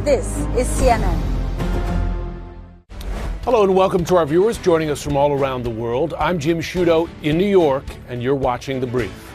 This is CNN. Hello and welcome to our viewers joining us from all around the world. I'm Jim Sciutto in New York, and you're watching The Brief.